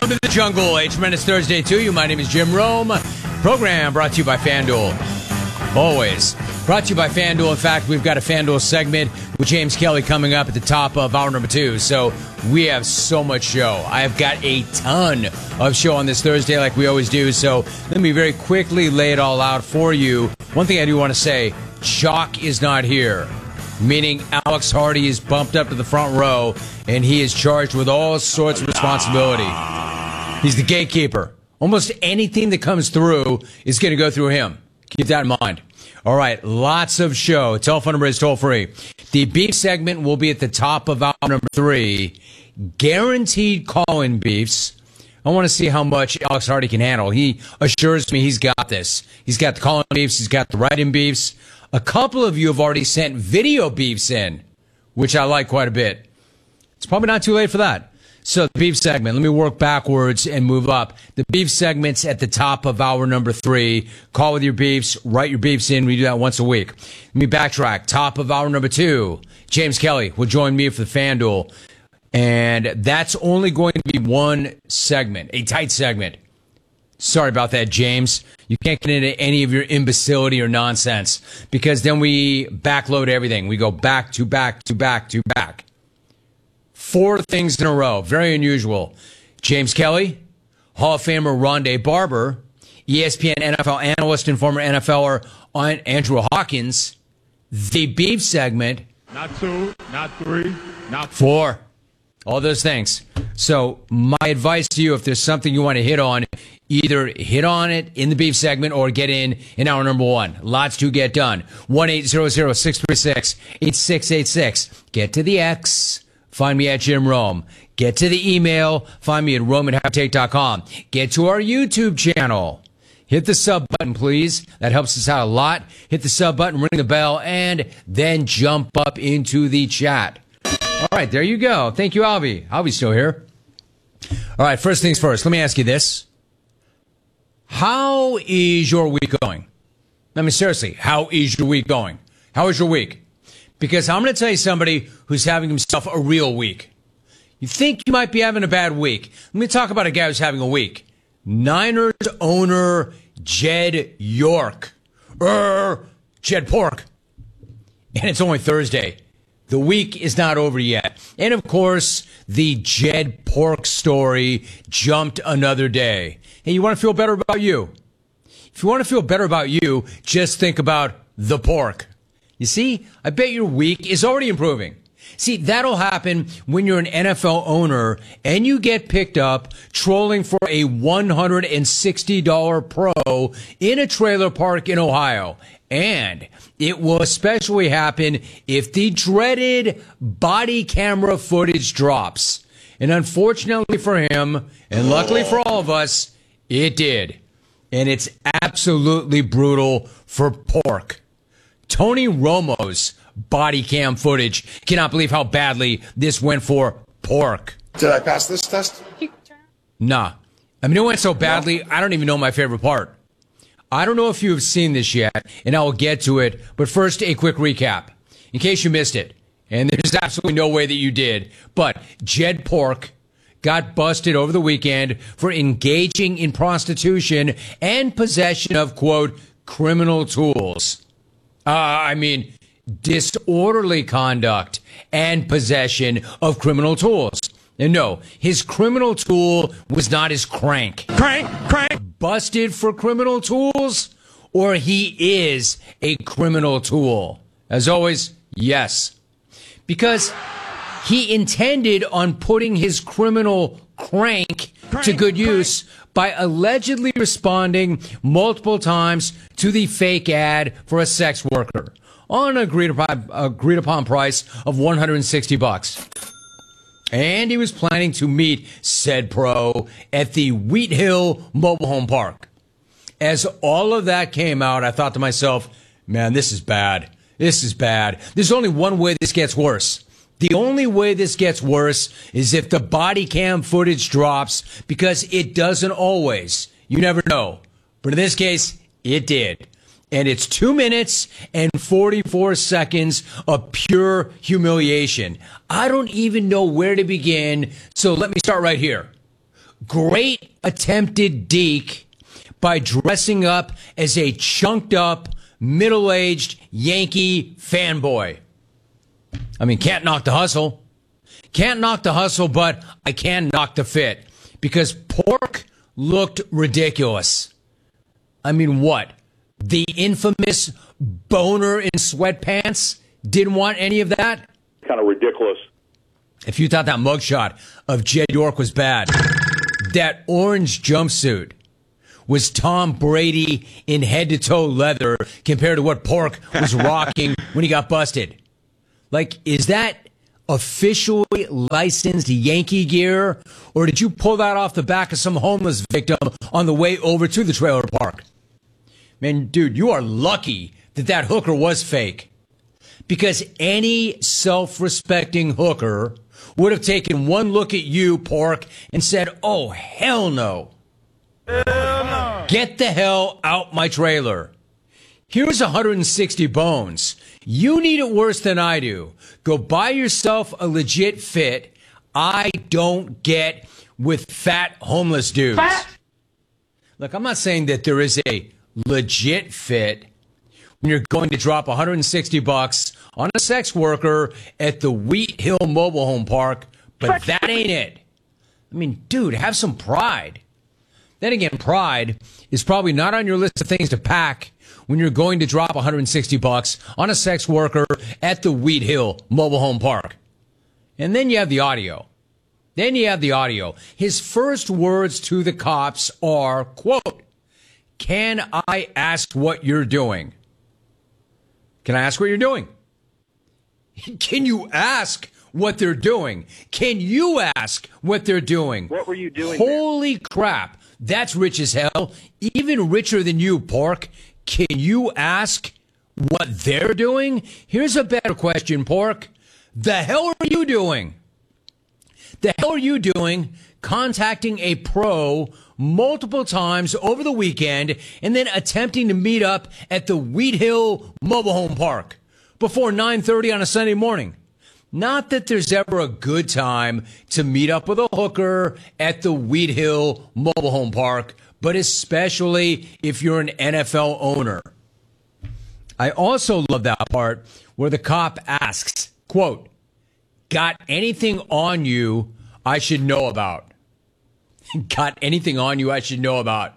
Welcome to the jungle. A tremendous Thursday to you. My name is Jim Rome. Program brought to you by FanDuel. Always brought to you by FanDuel. In fact, we've got a FanDuel segment with James Kelly coming up at the top of hour number 2. So we have so much show. I have got a ton of show on this Thursday like we always do. So let me very quickly lay it all out for you. One thing I do want to say, Chalk is not here, meaning Alex Hardy is bumped up to the front row, and he is charged with all sorts of responsibility. He's the gatekeeper. Almost anything that comes through is going to go through him. Keep that in mind. All right, lots of show. Telephone number is toll free. The beef segment will be at the top of hour number 3. Guaranteed call-in beefs. I want to see how much Alex Hardy can handle. He assures me he's got this. He's got the call-in beefs. He's got the write-in beefs. A couple of you have already sent video beefs in, which I like quite a bit. It's probably not too late for that. So the beef segment, let me work backwards and move up. The beef segment's at the top of hour number 3. Call with your beefs, write your beefs in. We do that once a week. Let me backtrack. Top of hour number 2, James Kelly will join me for the FanDuel. And that's only going to be one segment, a tight segment. Sorry about that, James. You can't get into any of your imbecility or nonsense because then we backload everything. We go back to back to back to back. 4 things in a row. Very unusual. James Kelly, Hall of Famer Rondé Barber, ESPN NFL analyst and former NFLer Andrew Hawkins, the beef segment. Not 2, not 3, not 4. All those things. So my advice to you, if there's something you want to hit on, either hit on it in the beef segment or get in hour number 1. Lots to get done. 1-800-636-8686. Get to the X. Find me at Jim Rome. Get to the email. Find me at rome@halftake.com. Get to our YouTube channel. Hit the sub button, please. That helps us out a lot. Hit the sub button, ring the bell, and then jump up into the chat. All right, there you go. Thank you, Albie. Albie's still here. All right, first things first. Let me ask you this. How is your week going? I mean, seriously, how is your week going? How is your week? Because I'm going to tell you somebody who's having himself a real week. You think you might be having a bad week. Let me talk about a guy who's having a week. Niners owner Jed York. Jed Pork. And it's only Thursday. The week is not over yet. And of course, the Jed Pork story jumped another day. Hey, you want to feel better about you? If you want to feel better about you, just think about the pork. You see, I bet your week is already improving. See, that'll happen when you're an NFL owner and you get picked up trolling for a $160 pro in a trailer park in Ohio. And it will especially happen if the dreaded body camera footage drops. And unfortunately for him, and luckily for all of us, it did. And it's absolutely brutal for Pork. Tony Romo's body cam footage. Cannot believe how badly this went for Pork. Did I pass this test? Nah. I mean, it went so badly, I don't even know my favorite part. I don't know if you have seen this yet, and I will get to it, but first, a quick recap. In case you missed it, and there's absolutely no way that you did, but Jed Pork got busted over the weekend for engaging in prostitution and possession of, quote, criminal tools. Disorderly conduct and possession of criminal tools. And no, his criminal tool was not his crank. Crank. Busted for criminal tools, or he is a criminal tool? As always, yes. Because he intended on putting his criminal crank to good use by allegedly responding multiple times to the fake ad for a sex worker on an agreed upon price of $160. And he was planning to meet said pro at the Wheat Hill Mobile Home Park. As all of that came out, I thought to myself, man, this is bad. This is bad. There's only one way this gets worse. The only way this gets worse is if the body cam footage drops, because it doesn't always. You never know. But in this case, it did. And it's 2 minutes and 44 seconds of pure humiliation. I don't even know where to begin, so let me start right here. great attempted deke by dressing up as a chunked up, middle-aged Yankee fanboy. I mean, can't knock the hustle. Can't knock the hustle, but I can knock the fit. Because Pork looked ridiculous. I mean, what? The infamous boner in sweatpants didn't want any of that? Kind of ridiculous. If you thought that mugshot of Jed York was bad, that orange jumpsuit was Tom Brady in head-to-toe leather compared to what Pork was rocking when he got busted. Like, is that officially licensed Yankee gear, or did you pull that off the back of some homeless victim on the way over to the trailer park? Man, dude, you are lucky that that hooker was fake. Because any self-respecting hooker would have taken one look at you, Pork, and said, oh, hell no. Hell no. Get the hell out my trailer. Here's 160 bones. You need it worse than I do. Go buy yourself a legit fit. I don't get with fat homeless dudes. Look, I'm not saying that there is a legit fit when you're going to drop $160 on a sex worker at the Wheat Hill Mobile Home Park, but that ain't it. I mean, dude, have some pride. Then again, pride is probably not on your list of things to pack when you're going to drop $160 on a sex worker at the Wheat Hill Mobile Home Park. And then you have the audio. His first words to the cops are, quote, "Can I ask what you're doing?" Can I ask what you're doing? Can you ask what they're doing? Can you ask what they're doing? What were you doing Holy crap. That's rich as hell. Even richer than you, Pork. Can you ask what they're doing? Here's a better question, Pork. The hell are you doing? The hell are you doing contacting a pro multiple times over the weekend and then attempting to meet up at the Wheat Hill Mobile Home Park before 9:30 on a Sunday morning? Not that there's ever a good time to meet up with a hooker at the Wheat Hill Mobile Home Park, but especially if you're an NFL owner. I also love that part where the cop asks, quote, "Got anything on you I should know about?" Got anything on you I should know about?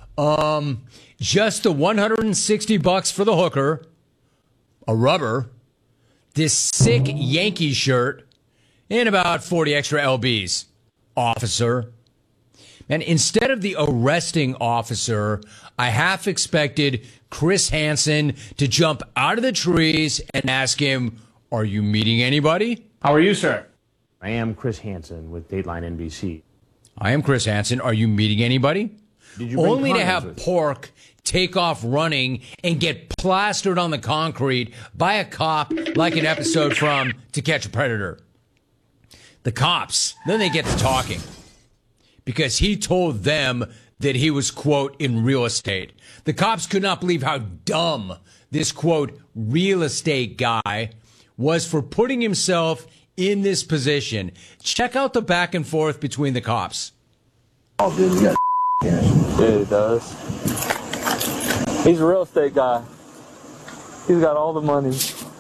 Just the $160 for the hooker, a rubber, this sick Yankee shirt, and about 40 extra LBs, officer. And instead of the arresting officer, I half expected Chris Hansen to jump out of the trees and ask him, "Are you meeting anybody?" How are you, sir? I am Chris Hansen with Dateline NBC. I am Chris Hansen. Are you meeting anybody? Did you bring Only to condoms have with you? Pork take off running and get plastered on the concrete by a cop like an episode from To Catch a Predator. The cops, then they get to talking because he told them that he was, quote, in real estate. The cops could not believe how dumb this, quote, real estate guy was for putting himself in this position. Check out the back and forth between the cops. Oh, dude, you got Yeah, he does. He's a real estate guy. He's got all the money.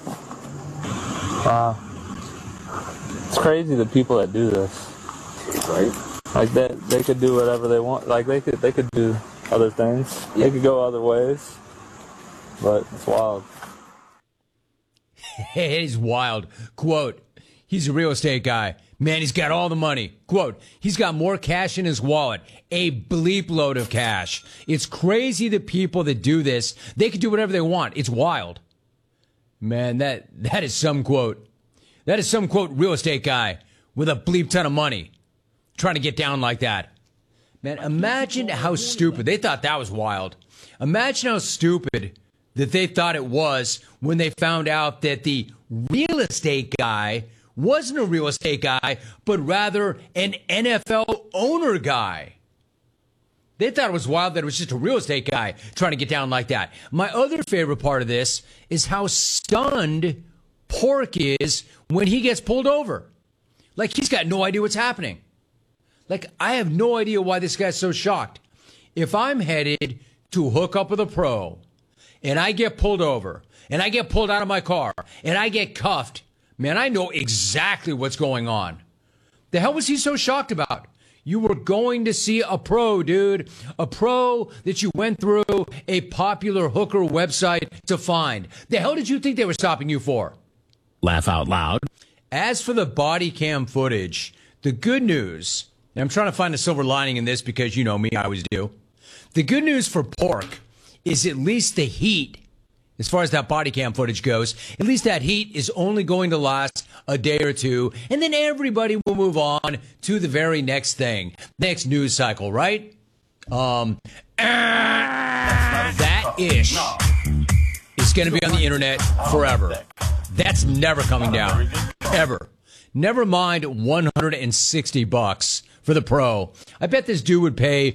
Wow. It's crazy the people that do this. right? Like they could do whatever they want. Like they could do other things. Yeah. They could go other ways. But it's wild. It is wild. Quote, "He's a real estate guy. Man, he's got all the money." Quote, "He's got more cash in his wallet. A bleep load of cash." It's crazy the people that do this, they can do whatever they want. It's wild. Man, that is some quote. That is some quote real estate guy with a bleep ton of money trying to get down like that. Man, imagine how stupid. They thought that was wild. Imagine how stupid that they thought it was when they found out that the real estate guy wasn't a real estate guy, but rather an NFL owner guy. They thought it was wild that it was just a real estate guy trying to get down like that. My other favorite part of this is how stunned Pork is when he gets pulled over. Like he's got no idea what's happening. Like, I have no idea why this guy's so shocked. If I'm headed to hook up with a pro and I get pulled over and I get pulled out of my car and I get cuffed, man, I know exactly what's going on. The hell was he so shocked about? You were going to see a pro, dude. A pro that you went through a popular hooker website to find. The hell did you think they were stopping you for? Laugh out loud. As for the body cam footage, the good news, and I'm trying to find a silver lining in this because you know me, I always do. The good news for Pork is at least the heat, as far as that body cam footage goes, at least that heat is only going to last a day or two, and then everybody will move on to the very next thing, next news cycle, right? That ish is going to be on the internet forever. That's never coming down, ever. Never mind $160 for the pro. I bet this dude would pay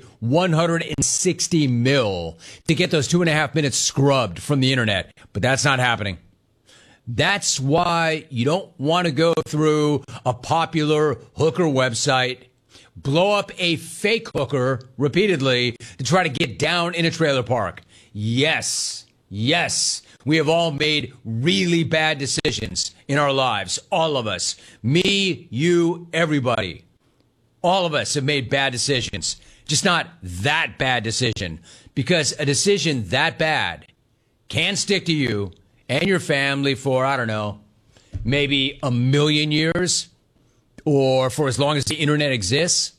$160 million to get those 2.5 minutes scrubbed from the internet, but that's not happening. That's why you don't want to go through a popular hooker website, blow up a fake hooker repeatedly to try to get down in a trailer park. Yes, we have all made really bad decisions in our lives. All of us. Me, you, everybody. All of us have made bad decisions. Just not that bad decision. Because a decision that bad can stick to you and your family for, I don't know, maybe 1,000,000 years, or for as long as the internet exists.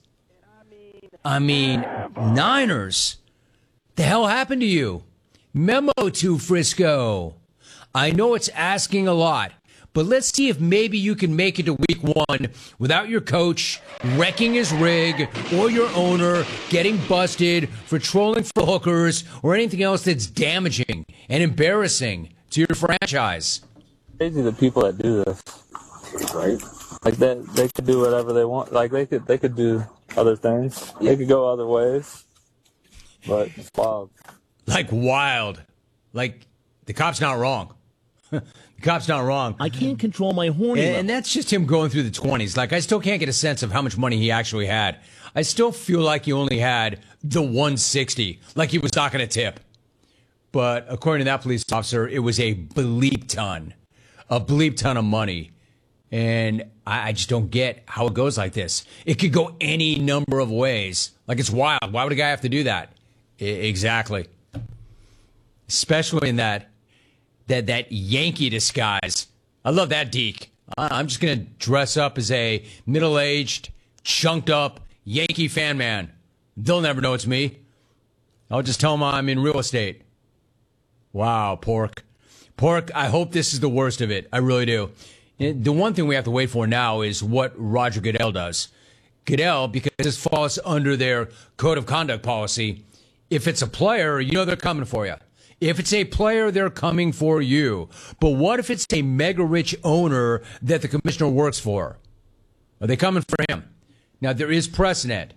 I mean, Niners, the hell happened to you? Memo to Frisco. I know it's asking a lot, but let's see if maybe you can make it to week 1 without your coach wrecking his rig or your owner getting busted for trolling for hookers or anything else that's damaging and embarrassing to your franchise. Crazy the people that do this. Right? Like that, they could do whatever they want. Like they could do other things. They could go other ways. But it's wild. Like wild. Like the cop's not wrong. The cop's not wrong. I can't control my horny level. And that's just him going through the 20s. Like, I still can't get a sense of how much money he actually had. I still feel like he only had the 160, like he was not going to tip. But according to that police officer, it was a bleep ton of money. And I just don't get how it goes like this. It could go any number of ways. Like, it's wild. Why would a guy have to do that? Exactly. Especially in that Yankee disguise. I love that Deke. I'm just going to dress up as a middle-aged, chunked-up Yankee fan man. They'll never know it's me. I'll just tell them I'm in real estate. Wow, Pork. Pork, I hope this is the worst of it. I really do. The one thing we have to wait for now is what Roger Goodell does. Goodell, because this falls under their code of conduct policy, if it's a player, you know they're coming for you. If it's a player, they're coming for you. But what if it's a mega-rich owner that the commissioner works for? Are they coming for him? Now, there is precedent.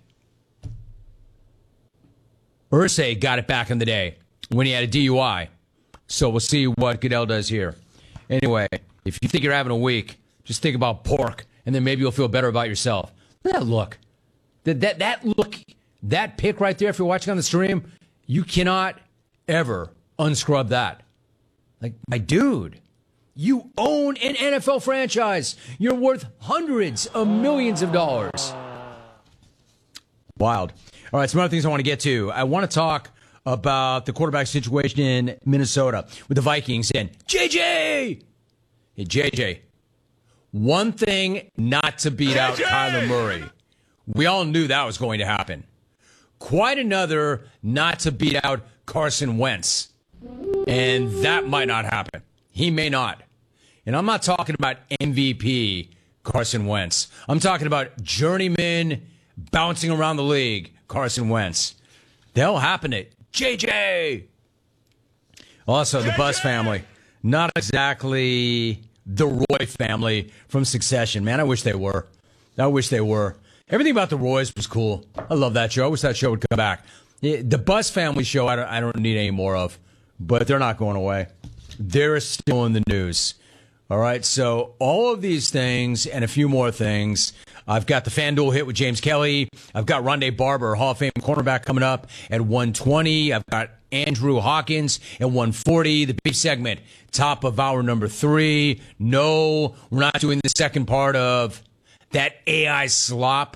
Irsay got it back in the day when he had a DUI. So we'll see what Goodell does here. Anyway, if you think you're having a week, just think about Pork, and then maybe you'll feel better about yourself. Look at that look. That look, that pic right there, if you're watching on the stream, you cannot ever unscrub that. Like, my dude, you own an NFL franchise. You're worth hundreds of millions of dollars. Wild. All right, some other things I want to get to. I want to talk about the quarterback situation in Minnesota with the Vikings and JJ. Hey, JJ. One thing not to beat out Kyler Murray. We all knew that was going to happen. Quite another not to beat out Carson Wentz. And that might not happen. He may not. And I'm not talking about MVP Carson Wentz. I'm talking about journeyman bouncing around the league Carson Wentz. They'll happen to JJ. Also, the Buss family. Not exactly the Roy family from Succession. Man, I wish they were. I wish they were. Everything about the Roys was cool. I love that show. I wish that show would come back. The Buss family show, I don't need any more of. But they're not going away. They're still in the news. All right, so all of these things and a few more things I've got the FanDuel hit with James Kelly. I've got Rondé Barber, Hall of Fame cornerback, coming up at 120. I've got Andrew Hawkins at 140. The beef segment, top of hour number 3. No, we're not doing the second part of that AI slop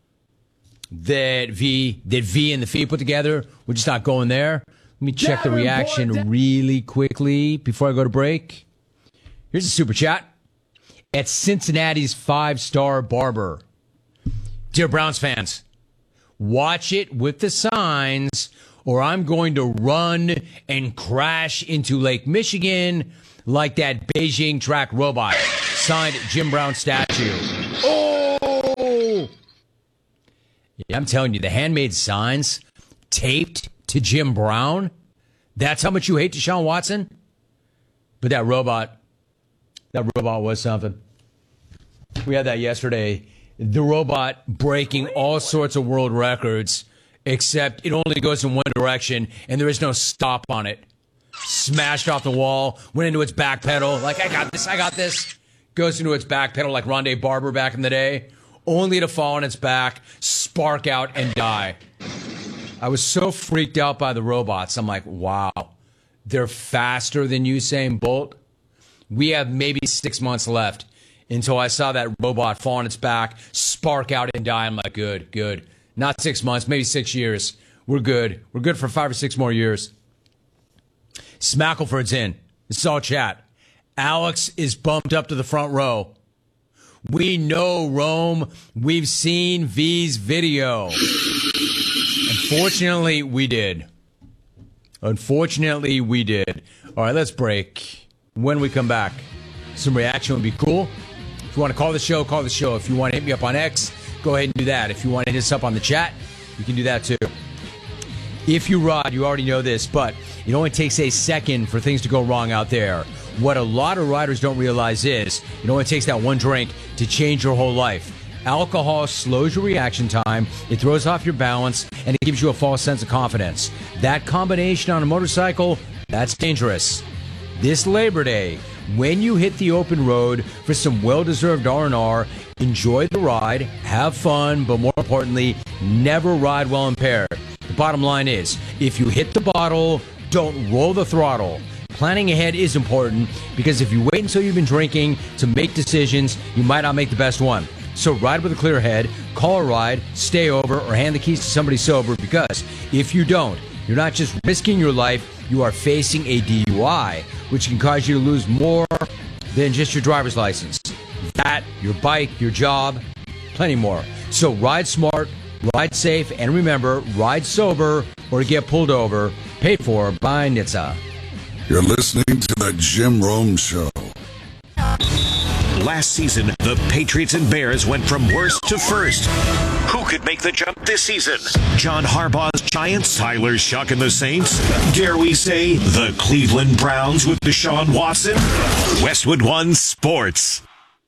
that V and the Fee put together. We're just not going there. Let me check the reaction really quickly before I go to break. Here's a super chat. At Cincinnati's 5-star barber. Dear Browns fans, watch it with the signs, or I'm going to run and crash into Lake Michigan like that Beijing track robot. Signed, Jim Brown statue. Oh! Yeah, I'm telling you, the handmade signs taped to Jim Brown. That's how much you hate Deshaun Watson? But that robot was something. We had that yesterday. The robot breaking all sorts of world records, except it only goes in one direction, and there is no stop on it. Smashed off the wall, went into its back pedal, like, I got this. Goes into its back pedal like Rondé Barber back in the day, only to fall on its back, spark out, and die. I was so freaked out by the robots. I'm like, wow, they're faster than Usain Bolt. We have maybe 6 months left until I saw that robot fall on its back, spark out, and die. I'm like, good. Not 6 months, maybe 6 years. We're good. We're good for 5 or 6 more years. Smackleford's in. This is all chat. Alex is bumped up to the front row. We know, Rome. We've seen V's video. Unfortunately, we did. All right, let's break. When we come back, some reaction would be cool. If you want to call the show, call the show. If you want to hit me up on X, go ahead and do that. If you want to hit us up on the chat, you can do that too. If you ride, you already know this, but it only takes a second for things to go wrong out there. What a lot of riders don't realize is it only takes that one drink to change your whole life. Alcohol slows your reaction time, it throws off your balance, and it gives you a false sense of confidence. That combination on a motorcycle, that's dangerous. This Labor Day, when you hit the open road for some well-deserved R&R, enjoy the ride, have fun, but more importantly, never ride while impaired. The bottom line is, if you hit the bottle, don't roll the throttle. Planning ahead is important because if you wait until you've been drinking to make decisions, you might not make the best one. So ride with a clear head, call a ride, stay over, or hand the keys to somebody sober, because if you don't, you're not just risking your life, you are facing a DUI, which can cause you to lose more than just your driver's license. That, your bike, your job, plenty more. So ride smart, ride safe, and remember, ride sober or get pulled over. Paid for by NHTSA. You're listening to The Jim Rome Show. Last season, the Patriots and Bears went from worst to first. Who could make the jump this season? John Harbaugh's Giants, Tyler Shuck and the Saints? Dare we say the Cleveland Browns with Deshaun Watson? Westwood One Sports.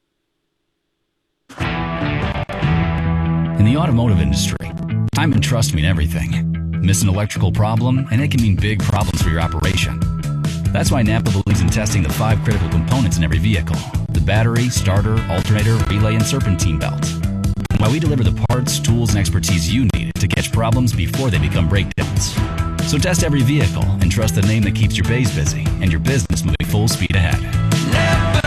In the automotive industry, time and trust mean everything. Miss an electrical problem, and it can mean big problems for your operation. That's why Napa believes in testing the 5 critical components in every vehicle: the battery, starter, alternator, relay, and serpentine belt. And why we deliver the parts, tools, and expertise you need to catch problems before they become breakdowns. So test every vehicle and trust the name that keeps your bays busy and your business moving full speed ahead. Napa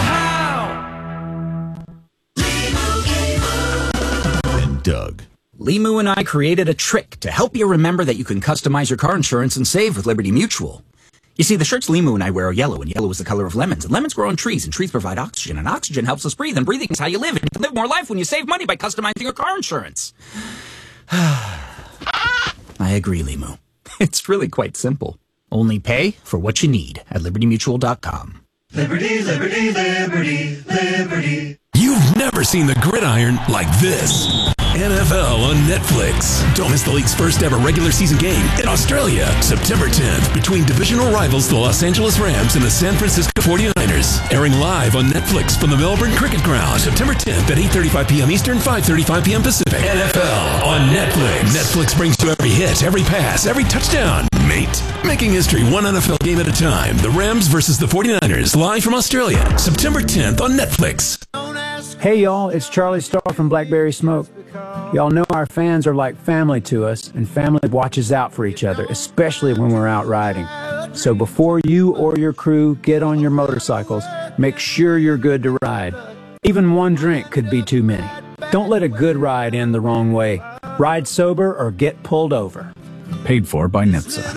know-how. And Doug. Limu and I created a trick to help you remember that you can customize your car insurance and save with Liberty Mutual. You see, the shirts Limu and I wear are yellow, and yellow is the color of lemons. And lemons grow on trees, and trees provide oxygen, and oxygen helps us breathe, and breathing is how you live. And you can live more life when you save money by customizing your car insurance. I agree, Limu. It's really quite simple. Only pay for what you need at LibertyMutual.com. Liberty, liberty, liberty, liberty. You've never seen the gridiron like this. NFL on Netflix. Don't miss the league's first ever regular season game in Australia, September 10th, between divisional rivals the Los Angeles Rams and the San Francisco 49ers. Airing live on Netflix from the Melbourne Cricket Ground, September 10th at 8:35 p.m. Eastern, 5:35 p.m. Pacific. NFL on Netflix. Netflix brings you every hit, every pass, every touchdown, mate. Making history one NFL game at a time. The Rams versus the 49ers, live from Australia, September 10th on Netflix. Don't ask Hey y'all, it's Charlie Starr from Blackberry Smoke. Y'all know our fans are like family to us, and family watches out for each other, especially when we're out riding. So before you or your crew get on your motorcycles, make sure you're good to ride. Even one drink could be too many. Don't let a good ride end the wrong way. Ride sober or get pulled over. Paid for by NHTSA.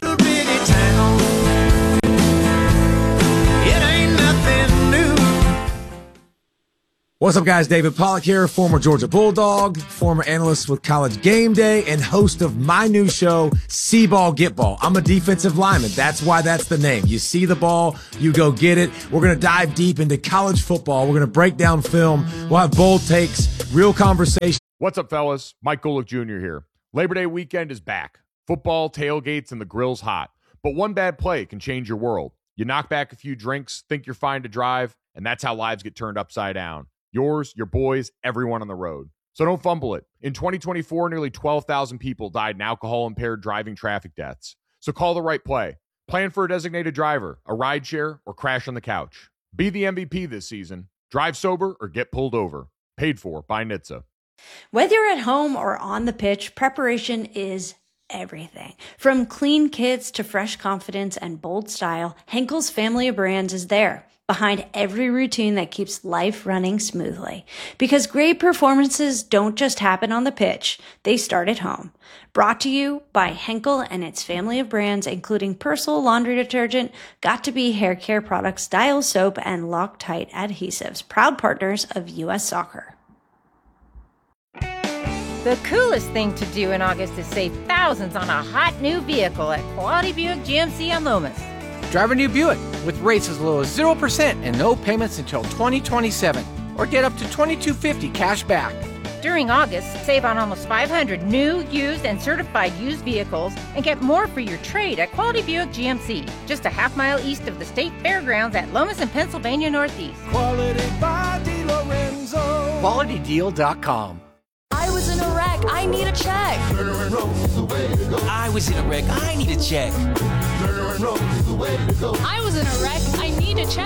What's up, guys? David Pollack here, former Georgia Bulldog, former analyst with College Game Day, and host of my new show, See Ball, Get Ball. I'm a defensive lineman. That's why that's the name. You see the ball, you go get it. We're going to dive deep into college football. We're going to break down film. We'll have bold takes, real conversation. What's up, fellas? Mike Golick Jr. here. Labor Day weekend is back. Football, tailgates, and the grill's hot. But one bad play can change your world. You knock back a few drinks, think you're fine to drive, and that's how lives get turned upside down. Yours, your boys, everyone on the road. So don't fumble it. In 2024, nearly 12,000 people died in alcohol-impaired driving traffic deaths. So call the right play. Plan for a designated driver, a rideshare, or crash on the couch. Be the MVP this season. Drive sober or get pulled over. Paid for by NHTSA. Whether you're at home or on the pitch, preparation is everything. From clean kits to fresh confidence and bold style, Henkel's family of brands is there, behind every routine that keeps life running smoothly. Because great performances don't just happen on the pitch, they start at home. Brought to you by Henkel and its family of brands, including Persil laundry detergent, Got2b hair care products, Dial soap, and Loctite adhesives, proud partners of U.S. Soccer. The coolest thing to do in August is save thousands on a hot new vehicle at Quality Buick GMC on Lomas. Drive a new Buick with rates as low as 0% and no payments until 2027. Or get up to $2,250 cash back. During August, save on almost 500 new, used, and certified used vehicles and get more for your trade at Quality Buick GMC, just a half-mile east of the State Fairgrounds at Lomas and Pennsylvania Northeast. Quality by DeLorenzo. QualityDeal.com. I was in a wreck. I need a check. I was in a wreck. I need a check. I was in a wreck. I need a check.